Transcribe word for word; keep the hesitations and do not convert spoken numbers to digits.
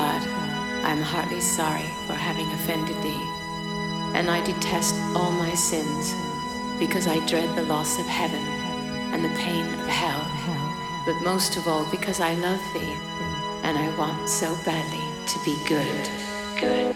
God, I am heartily sorry for having offended thee, and I detest all my sins, because I dread the loss of heaven and the pain of hell, but most of all because I love thee, and I want so badly to be good, good.